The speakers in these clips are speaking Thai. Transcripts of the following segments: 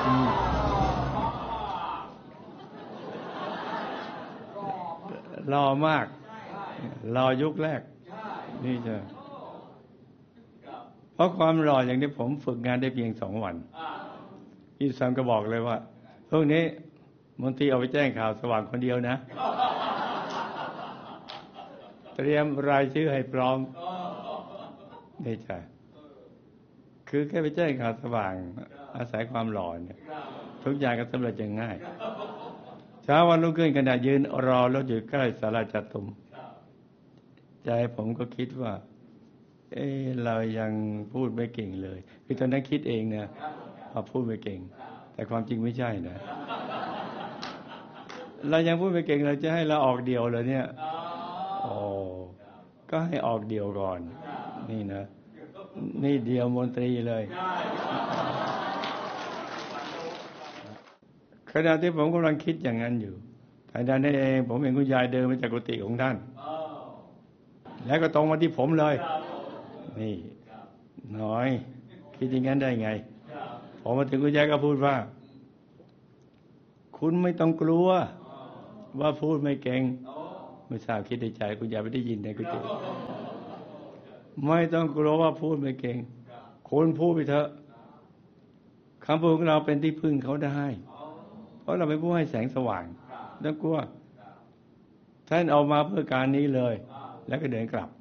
รอมากรอยุคแรกนี่เจอเพราะความรออย่างนี้ผมฝึกงานได้เพียง2 วันพี่ซัมก็บอกเลยว่าพวกนี้มนตรีเอาไปแจ้งข่าวสว่างคนเดียวนะเตรียมรายชื่อให้พร้อมนี่ใช่คือแค่ไปแจ้งข่าวสว่างอาศัยความหล่อเนี่ยทุกอย่างก็สำเร็จอย่างง่ายเช้าวันรุ่งขึ้นขณะยืนรอรถอยู่ใกล้ศาลาจัตุมใจผมก็คิดว่าเรายังพูดไม่เก่งเลยคือตอนนั้นคิดเองนะว่าพูดไม่เก่งแต่ความจริงไม่ใช่นะเรายังพูดไม่เก่งเราจะให้เราออกเดี่ยวเลยเนี่ยก็ให้ออกเดี่ยวก่อนนี่นะนี่เดี่ยวมนตรีเลยขณะที่ผมกำลังคิดอย่างนั้นอยู่แต่ด้านนี้เองผมเห็นคุณยายเดินมาจากกุฏิของท่านแล้วก็ตรงมาที่ผมเลยนี่น้อยคิดอย่างนั้นได้ไงพอมาถึงคุณยายก็พูดว่าคุณไม่ต้องกลัวว่าพูดไม่เก่งไม่ทราบคิดในใจคุณยายไม่ได้ยินในกุฏิไม่ต้องกลัวว่าพูดไม่เก่งคุณพูดไปเถอะคำพูดของเราเป็นที่พึ่งเขาได้เพราะเราเป็นผู้ให้แสงสว่างไม่ต้องกลัวท่านเอามาเพื่อการนี้เลยแล้วก็เดินกลับ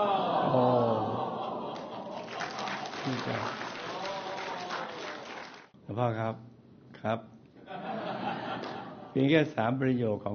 นี่จ้ะหลวงพ่อครับเพียงแค่3 ประโยคของ